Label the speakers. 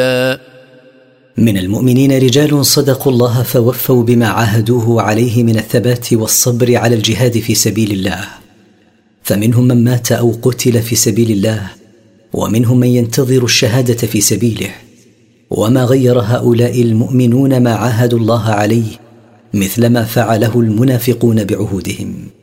Speaker 1: من المؤمنين رجال صدقوا الله فوفوا بما عاهدوه عليه من الثبات والصبر على الجهاد في سبيل الله، فمنهم من مات أو قتل في سبيل الله، ومنهم من ينتظر الشهادة في سبيله. وما غير هؤلاء المؤمنون ما عاهدوا الله عليه مثل ما فعله المنافقون بعهودهم.